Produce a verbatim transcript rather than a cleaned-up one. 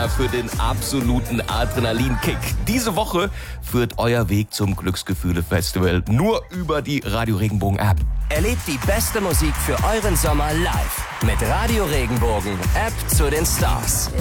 für den absoluten Adrenalinkick. Diese Woche führt euer Weg zum Glücksgefühle-Festival nur über die Radio Regenbogen App. Erlebt die beste Musik für euren Sommer live mit Radio Regenbogen App zu den Stars.